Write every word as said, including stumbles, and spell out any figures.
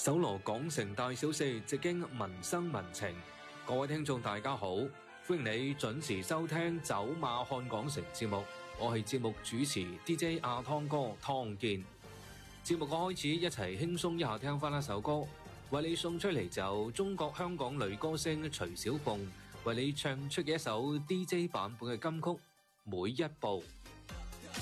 搜羅港城大小事，直經民生民情。各位聽眾大家好，歡迎你準時收聽走馬看港城節目，我係節目主持 D J 阿湯哥湯健。節目嘅開始，一齊輕鬆一下，聽翻一首歌，為你送出嚟就中國香港女歌星徐小鳳為你唱出嘅一首 D J 版本嘅金曲《每一步》。